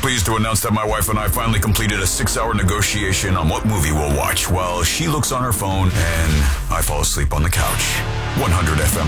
pleased to announce that my wife and I finally completed a 6-hour negotiation on what movie we'll watch while she looks on her phone and I fall asleep on the couch. 100 FM